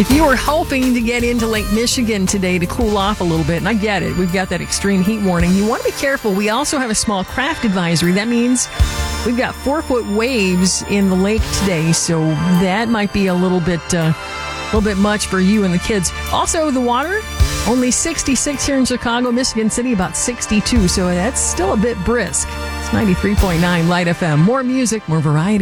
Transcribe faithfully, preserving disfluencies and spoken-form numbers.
If you were hoping to get into Lake Michigan today to cool off a little bit, and I get it, we've got that extreme heat warning, you want to be careful. We also have a small craft advisory. That means we've got four-foot waves in the lake today, so that might be a little bit, uh, a little bit much for you and the kids. Also, the water, only sixty-six here in Chicago, Michigan City, about sixty-two, so that's still a bit brisk. It's ninety-three point nine Light F M. More music, more variety.